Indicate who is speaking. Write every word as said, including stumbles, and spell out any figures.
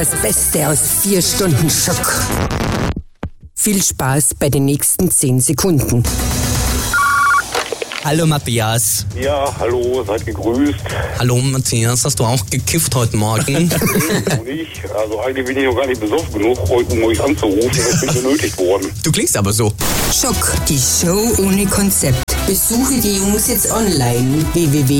Speaker 1: Das Beste aus vier Stunden Schock. Viel Spaß bei den nächsten zehn Sekunden.
Speaker 2: Hallo Matthias.
Speaker 3: Ja, hallo, seid gegrüßt.
Speaker 2: Hallo Matthias, hast du auch gekifft heute Morgen?
Speaker 3: Nee, noch nicht. Also eigentlich bin ich noch gar nicht besoffen genug, um euch anzurufen. Ich bin benötigt worden.
Speaker 2: Du klingst aber so.
Speaker 1: Schock, die Show ohne Konzept. Besuche die Jungs jetzt online. w w w